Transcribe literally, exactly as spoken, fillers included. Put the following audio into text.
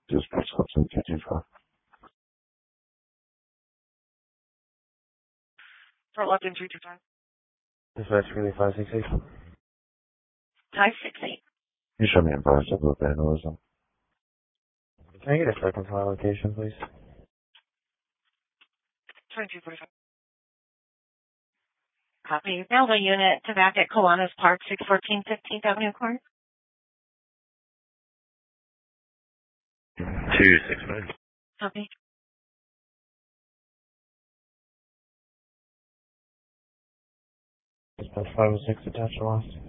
Dispatch Hudson two two five. For London three two five. Dispatch Relay five six eight. five six eight. You show me advised of vandalism. Can I get a second file location, please? twenty-two forty-five. Copy. Now the unit to back at Kiwanis Park, six fourteen fifteenth Avenue Corner. two six nine. Copy. Dispatch five oh six attached to lost.